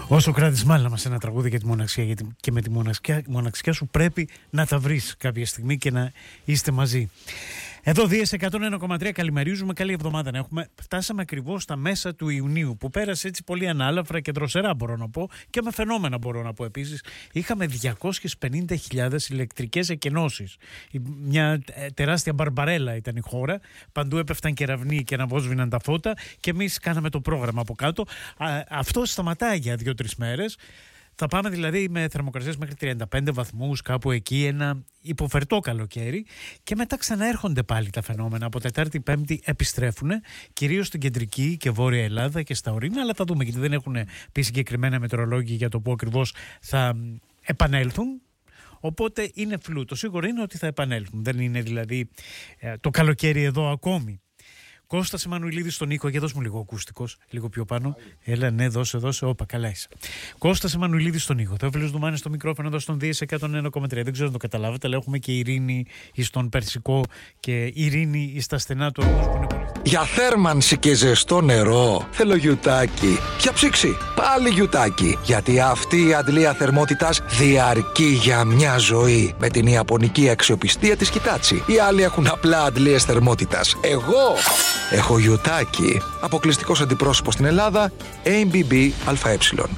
Ο Σωκράτης μάλλον μας ένα τραγούδι για τη μοναξιά, γιατί και με τη μοναξιά σου πρέπει να τα βρεις κάποια στιγμή και να είστε μαζί. Εδώ Δίες 101,3, καλημερίζουμε, καλή εβδομάδα να έχουμε. Φτάσαμε ακριβώς στα μέσα του Ιουνίου, που πέρασε έτσι πολύ ανάλαφρα και δροσερά, μπορώ να πω, και με φαινόμενα, μπορώ να πω επίσης. Είχαμε 250.000 ηλεκτρικές εκενώσεις. Μια τεράστια μπαρμπαρέλα ήταν η χώρα. Παντού έπεφταν κεραυνοί και αναβόσβηναν τα φώτα και εμείς κάναμε το πρόγραμμα από κάτω. Αυτό σταματάει για 2-3 μέρες. Θα πάμε δηλαδή με θερμοκρασίες μέχρι 35 βαθμούς, κάπου εκεί, ένα υποφερτό καλοκαίρει, και μετά ξαναέρχονται πάλι τα φαινόμενα. Από Τετάρτη, Πέμπτη επιστρέφουν, κυρίως στην κεντρική και βόρεια Ελλάδα και στα ορεινά, αλλά θα δούμε, γιατί δεν έχουν πει συγκεκριμένα μετεωρολόγοι για το πού ακριβώς θα επανέλθουν. Οπότε είναι φλού. Το σίγουρο είναι ότι θα επανέλθουν. Δεν είναι δηλαδή το καλοκαίρι εδώ ακόμη. Κώστας Εμμανουηλίδης στον ήχο, για δώσ' μου λίγο ακούστικος, λίγο πιο πάνω. Έλα, ναι, δώσε, όπα, καλά είσαι. Κώστας Εμμανουηλίδης στον ήχο. Θεόφιλος Δουμάνης στο μικρόφωνο εδώ στον Δίες 101,3. Δεν ξέρω αν το καταλάβατε, αλλά έχουμε και Ειρήνη στον Περσικό και Ειρήνη στα στενά του ορμούς που είναι πολύ. Για θέρμανση και ζεστό νερό θέλω γιουτάκι. Για ψήξη πάλι γιουτάκι. Γιατί αυτή η αντλία θερμότητας διαρκεί για μια ζωή. Με την ιαπωνική αξιοπιστία της Hitachi. Οι άλλοι έχουν απλά αντλίες θερμότητας. Εγώ έχω γιουτάκι. Αποκλειστικός αντιπρόσωπος στην Ελλάδα, ABB ΑΕ.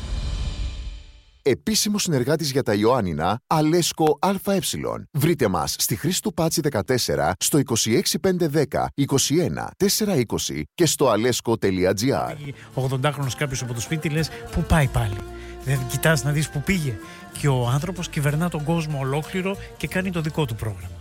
Επίσημος συνεργάτης για τα Ιωάννινα, Αλέσκο ΑΕ. Βρείτε μας στη Χρήστου Πάτσι 14, στο 26510 21 420 και στο alesco.gr. 80χρονος κάποιος από το σπίτι, λες, πού πάει πάλι? Δεν κοιτάς να δεις πού πήγε? Και ο άνθρωπος κυβερνά τον κόσμο ολόκληρο και κάνει το δικό του πρόγραμμα.